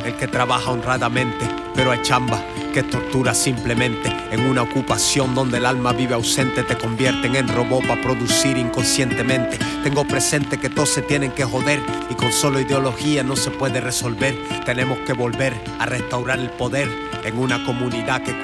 el que trabaja honradamente, pero hay chamba que tortura simplemente. En una ocupación donde el alma vive ausente, te convierten en robot para producir inconscientemente. Tengo presente que todos se tienen que joder y con solo ideología no se puede resolver. Tenemos que volver a restaurar el poder en una comunidad que